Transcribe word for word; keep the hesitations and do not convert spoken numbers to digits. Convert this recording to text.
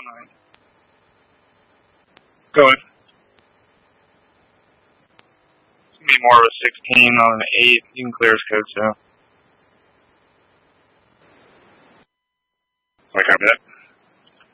oh nine. Go ahead. It's going to be more of a sixteen on an eight. You can clear as code, so. I copy that.